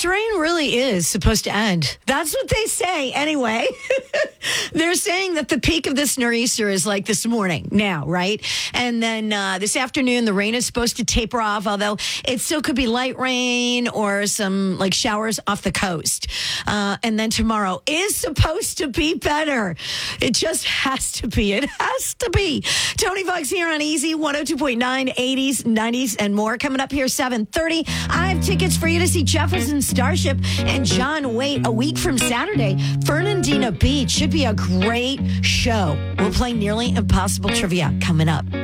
This rain really is supposed to end. That's what they say anyway. They're saying that the peak of this nor'easter is like this morning now, right? And then this afternoon, the rain is supposed to taper off, although it still could be light rain or some like showers off the coast. And then tomorrow is supposed to be better. It just has to be. It has to be. Tony Fox here on Easy 102.9, 80s, 90s, and more. Coming up here, 7:30. I have tickets for you to see Jefferson Starship and John Waite a week from Saturday. Fernandina Beach should be a great show. We'll play Nearly Impossible Trivia coming up.